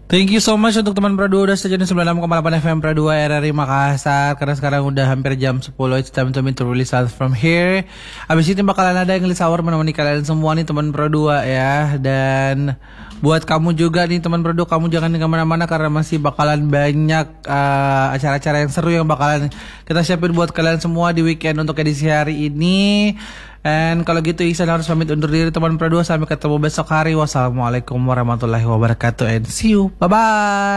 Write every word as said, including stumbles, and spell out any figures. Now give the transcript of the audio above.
Thank you so much untuk teman Pro dua udah stay di sembilan puluh enam koma delapan F M Pro dua R R I Makassar. Karena sekarang udah hampir jam sepuluh. It's time to me to release out from here. Abis ini bakalan ada yang release hour menemani kalian semua nih teman Pro dua ya. Dan buat kamu juga nih teman Pro dua, kamu jangan kemana-mana karena masih bakalan banyak uh, acara-acara yang seru yang bakalan kita siapin buat kalian semua di weekend untuk edisi hari ini. Dan kalau gitu Ihsan harus pamit undur diri teman Pro dua. Sampai ketemu besok hari. Wassalamualaikum warahmatullahi wabarakatuh. And see you. Bye-bye.